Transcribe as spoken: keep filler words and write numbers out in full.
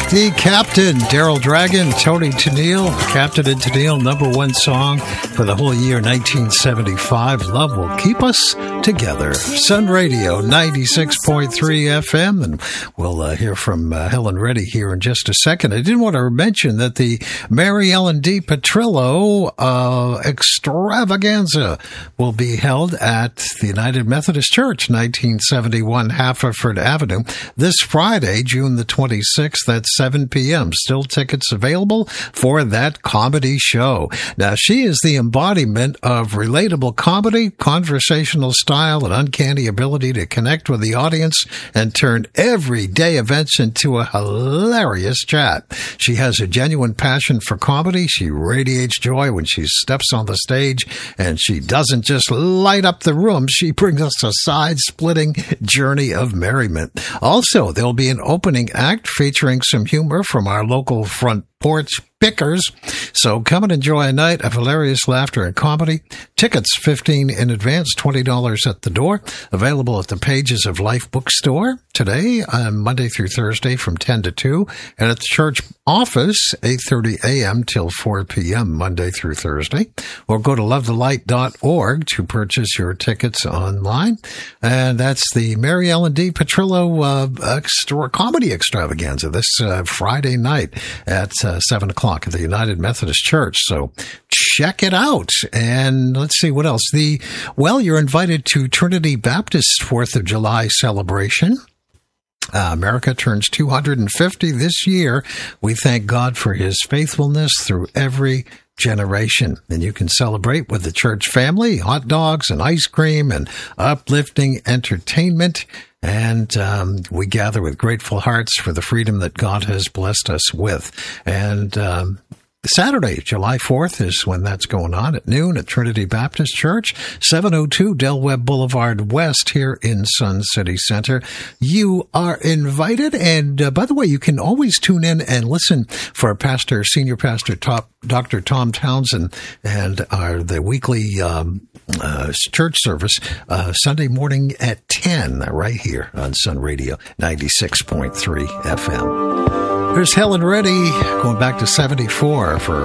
The Captain, Daryl Dragon, Tony Tennille, Captain and Tennille, number one song for the whole year nineteen seventy-five. Love will keep us together. Sun Radio, ninety-six point three F M, and we'll uh, hear from uh, Helen Reddy here in just a second. I did want to mention that the Mary Ellen D. Petrillo uh, extravaganza will be held at the United Methodist Church, nineteen seventy-one Haverford Avenue, this Friday, June the twenty-sixth at seven p.m. Still tickets available for that comedy show. Now, she is the embodiment of relatable comedy, conversational style, and uncanny ability to connect with the audience and turn everyday events into a hilarious chat. She has a genuine passion for comedy. She radiates joy when she steps on the stage, and she doesn't just light up the room. She brings us a side-splitting journey of merriment. Also, there'll be an opening act featuring some humor from our local front porch pickers. So come and enjoy a night of hilarious laughter and comedy. Tickets fifteen dollars in advance, twenty dollars at the door. Available at the Pages of Life bookstore today, on Monday through Thursday from ten to two. And at the church office, eight thirty a.m. till four p.m. Monday through Thursday. Or go to love the light dot org to purchase your tickets online. And that's the Mary Ellen D. Petrillo uh, extra, comedy extravaganza this uh, Friday night at uh, seven o'clock at the United Methodist Church. So check it out. And let's see what else. The well, you're invited to Trinity Baptist fourth of July celebration. Uh, America turns two hundred fifty this year. We thank God for his faithfulness through every generation. And you can celebrate with the church family, hot dogs and ice cream and uplifting entertainment. And um, we gather with grateful hearts for the freedom that God has blessed us with. And um, Saturday, July fourth, is when that's going on at noon at Trinity Baptist Church, seven oh two Del Webb Boulevard West here in Sun City Center. You are invited. And uh, by the way, you can always tune in and listen for Pastor, Senior Pastor Top, Doctor Tom Townsend and our the weekly um, uh, church service uh, Sunday morning at ten right here on Sun Radio ninety-six point three F M. There's Helen Reddy going back to seventy-four for